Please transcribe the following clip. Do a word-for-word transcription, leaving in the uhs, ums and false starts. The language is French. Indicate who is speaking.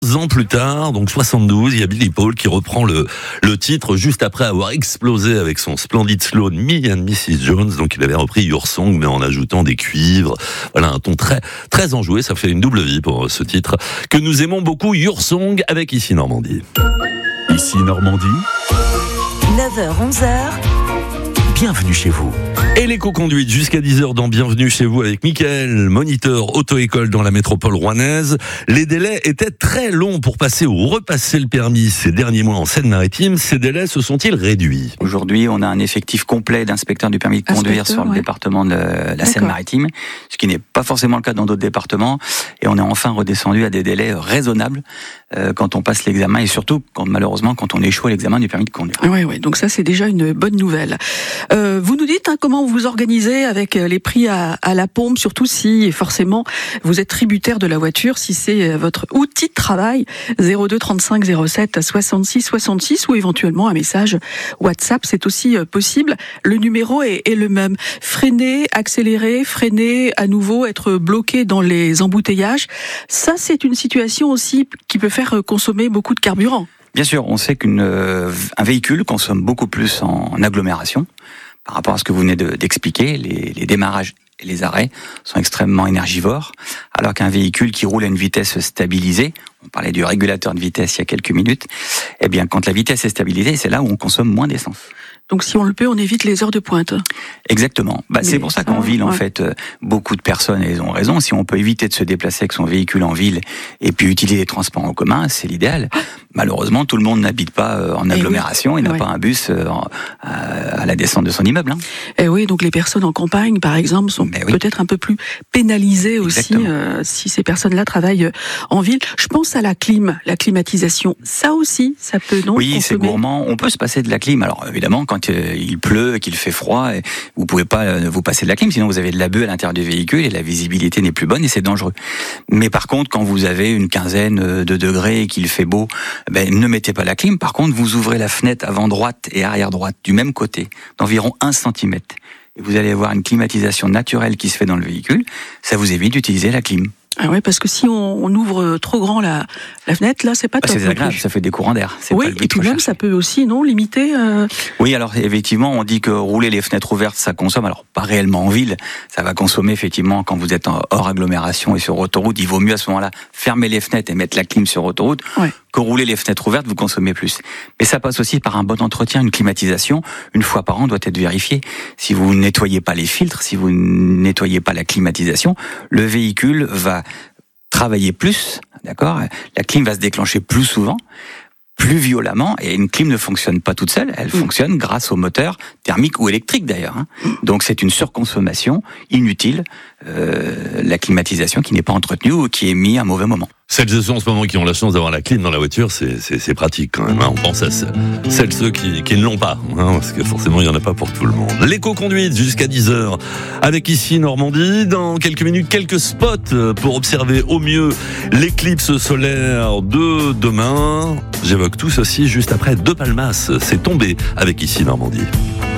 Speaker 1: quinze ans plus tard, donc soixante-douze, il y a Billy Paul qui reprend le, le titre juste après avoir explosé avec son splendide slow de Me and missus Jones. Donc il avait repris Your Song, mais en ajoutant des cuivres. Voilà, un ton très, très enjoué. Ça fait une double vie pour ce titre que nous aimons beaucoup, Your Song, avec Ici Normandie.
Speaker 2: Ici Normandie.
Speaker 3: neuf heures onze heures.
Speaker 2: Bienvenue chez vous.
Speaker 1: Et l'éco-conduite jusqu'à dix heures dans Bienvenue chez vous avec Mickaël, moniteur auto-école dans la métropole rouennaise. Les délais étaient très longs pour passer ou repasser le permis ces derniers mois en Seine-Maritime. Ces délais se sont-ils réduits ?
Speaker 4: Aujourd'hui, on a un effectif complet d'inspecteurs du permis de conduire
Speaker 5: Inspecteur,
Speaker 4: sur le
Speaker 5: ouais.
Speaker 4: département de la
Speaker 5: D'accord.
Speaker 4: Seine-Maritime, ce qui n'est pas forcément le cas dans d'autres départements. Et on est enfin redescendu à des délais raisonnables euh, quand on passe l'examen et surtout, quand, malheureusement, quand on échoue à l'examen du permis de conduire.
Speaker 5: Oui, oui, donc ça c'est déjà une bonne nouvelle. Euh, vous nous dites hein, comment vous organisez avec les prix à, à la pompe, surtout si forcément vous êtes tributaire de la voiture, si c'est votre outil de travail, zéro deux trente-cinq zéro sept soixante-six soixante-six ou éventuellement un message WhatsApp, c'est aussi possible. Le numéro est, est le même. Freiner, accélérer, freiner à nouveau, être bloqué dans les embouteillages, ça c'est une situation aussi qui peut faire consommer beaucoup de carburant.
Speaker 4: Bien sûr, on sait qu'un euh, véhicule consomme beaucoup plus en, en agglomération par rapport à ce que vous venez de, d'expliquer. Les, les démarrages et les arrêts sont extrêmement énergivores, alors qu'un véhicule qui roule à une vitesse stabilisée, on parlait du régulateur de vitesse il y a quelques minutes, eh bien quand la vitesse est stabilisée, c'est là où on consomme moins d'essence.
Speaker 5: Donc si on le peut, on évite les heures de pointe.
Speaker 4: Exactement. Bah, c'est pour ça qu'en ville, en
Speaker 5: ouais.
Speaker 4: fait, euh, beaucoup de personnes, et elles ont raison, si on peut éviter de se déplacer avec son véhicule en ville et puis utiliser les transports en commun, c'est l'idéal. Malheureusement, tout le monde n'habite pas euh, en agglomération et, oui. et n'a
Speaker 5: ouais.
Speaker 4: pas un bus euh, en, à la descente de son immeuble. Hein.
Speaker 5: Et oui, donc les personnes en campagne, par exemple, sont
Speaker 4: Ben oui.
Speaker 5: peut-être un peu plus pénalisées aussi euh, si ces personnes-là travaillent en ville. Je pense à la clim, la climatisation. Ça aussi, ça peut non
Speaker 4: Oui,
Speaker 5: consommer.
Speaker 4: c'est gourmand. On peut se passer de la clim. Alors évidemment, quand euh, il pleut, qu'il fait froid, et vous pouvez pas euh, vous passer de la clim, sinon vous avez de la buée à l'intérieur du véhicule et la visibilité n'est plus bonne et c'est dangereux. Mais par contre, quand vous avez une quinzaine de degrés et qu'il fait beau, ben ne mettez pas la clim. Par contre, vous ouvrez la fenêtre avant droite et arrière droite du même côté, d'environ un centimètre. Et vous allez avoir une climatisation naturelle qui se fait dans le véhicule. Ça vous évite d'utiliser la clim.
Speaker 5: Ah ouais, parce que si on, on ouvre trop grand la, la fenêtre, là, c'est pas
Speaker 4: bah,
Speaker 5: top.
Speaker 4: C'est désagréable, ça fait des courants d'air. C'est
Speaker 5: oui,
Speaker 4: pas le but
Speaker 5: et puis même,
Speaker 4: recherché.
Speaker 5: ça peut aussi, non, limiter... Euh...
Speaker 4: Oui, alors effectivement, on dit que rouler les fenêtres ouvertes, ça consomme. Alors, pas réellement en ville, ça va consommer effectivement quand vous êtes en hors agglomération et sur autoroute. Il vaut mieux à ce moment-là fermer les fenêtres et mettre la clim sur autoroute.
Speaker 5: Ouais.
Speaker 4: Que rouler les fenêtres ouvertes, vous consommez plus. Mais ça passe aussi par un bon entretien, une climatisation. Une fois par an, doit être vérifiée. Si vous nettoyez pas les filtres, si vous nettoyez pas la climatisation, le véhicule va travailler plus, d'accord ? La clim va se déclencher plus souvent, plus violemment, et une clim ne fonctionne pas toute seule, elle mmh. fonctionne grâce au moteur thermique ou électrique d'ailleurs. Hein. Mmh. Donc c'est une surconsommation inutile, euh, la climatisation qui n'est pas entretenue ou qui est mise à un mauvais moment.
Speaker 1: Celles et ceux en ce moment qui ont la chance d'avoir la clim dans la voiture, c'est, c'est, c'est pratique quand même. Hein. On pense à celles ceux qui, qui ne l'ont pas, hein, parce que forcément il n'y en a pas pour tout le monde. L'éco-conduite jusqu'à dix heures avec Ici Normandie. Dans quelques minutes, quelques spots pour observer au mieux l'éclipse solaire de demain. J'évoque tout ceci juste après De Palmas. C'est tombé avec Ici Normandie.